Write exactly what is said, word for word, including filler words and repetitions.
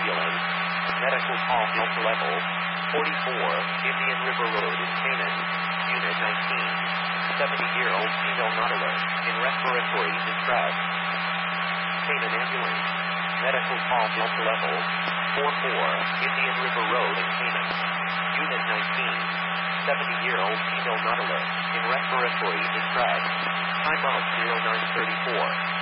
ambulance. Medical call Delta level. forty-four, Indian River Road in Canaan. Unit nineteen. seventy-year-old female not alert. In respiratory distress. Canaan ambulance. Medical call Delta level. forty-four, Indian River Road in Canaan. Unit nineteen. seventy-year-old female not alert. In respiratory distress. Time out zero nine thirty-four.